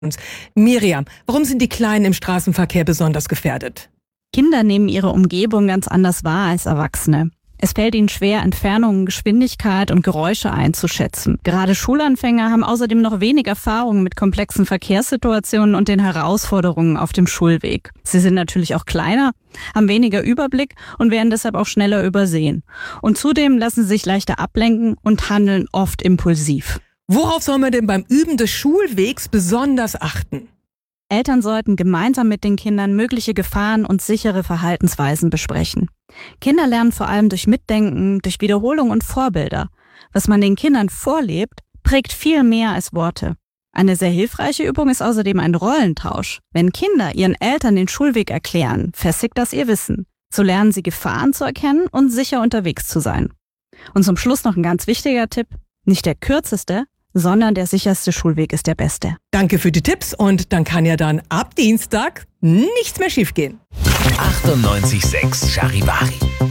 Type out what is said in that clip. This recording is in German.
Miriam, warum sind die Kleinen im Straßenverkehr besonders gefährdet? Kinder nehmen ihre Umgebung ganz anders wahr als Erwachsene. Es fällt ihnen schwer, Entfernungen, Geschwindigkeit und Geräusche einzuschätzen. Gerade Schulanfänger haben außerdem noch wenig Erfahrung mit komplexen Verkehrssituationen und den Herausforderungen auf dem Schulweg. Sie sind natürlich auch kleiner, haben weniger Überblick und werden deshalb auch schneller übersehen. Und zudem lassen sie sich leichter ablenken und handeln oft impulsiv. Worauf soll man denn beim Üben des Schulwegs besonders achten? Eltern sollten gemeinsam mit den Kindern mögliche Gefahren und sichere Verhaltensweisen besprechen. Kinder lernen vor allem durch Mitdenken, durch Wiederholung und Vorbilder. Was man den Kindern vorlebt, prägt viel mehr als Worte. Eine sehr hilfreiche Übung ist außerdem ein Rollentausch. Wenn Kinder ihren Eltern den Schulweg erklären, festigt das ihr Wissen. So lernen sie Gefahren zu erkennen und sicher unterwegs zu sein. Und zum Schluss noch ein ganz wichtiger Tipp: Nicht der kürzeste, sondern der sicherste Schulweg ist der beste. Danke für die Tipps und dann kann ja dann ab Dienstag nichts mehr schiefgehen. 98,6 Charivari.